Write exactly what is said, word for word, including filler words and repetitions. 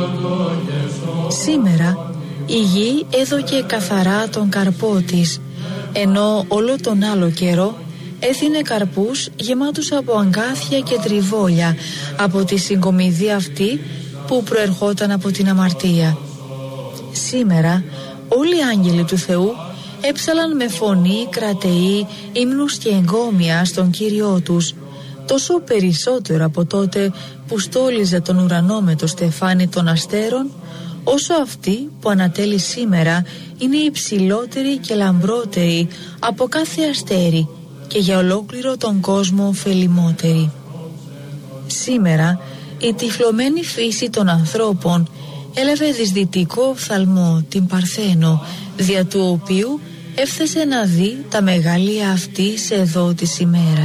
Σήμερα η γη έδωκε καθαρά τον καρπό της, ενώ όλο τον άλλο καιρό έθινε καρπούς γεμάτους από αγκάθια και τριβόλια, από τη συγκομιδή αυτή που προερχόταν από την αμαρτία. Σήμερα όλοι οι άγγελοι του Θεού έψαλαν με φωνή, κρατεή, ύμνους και εγκόμια στον Κύριό τους, τόσο περισσότερο από τότε που στόλιζε τον ουρανό με το στεφάνι των αστέρων, όσο αυτή που ανατέλει σήμερα είναι υψηλότερη και λαμπρότερη από κάθε αστέρι και για ολόκληρο τον κόσμο ωφελημότερη. Σήμερα η τυφλωμένη φύση των ανθρώπων έλαβε δυσδυτικό οφθαλμό, την Παρθένο, δια του οποίου έφθασε να δει τα μεγαλεία αυτής εδώ της ημέρας.